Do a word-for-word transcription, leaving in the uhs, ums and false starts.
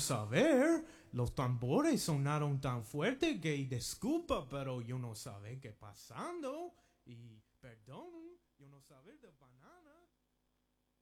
saber. Los tambores sonaron tan fuerte que disculpa, pero yo no sabe qué pasando. Y perdón, yo no saber de banana.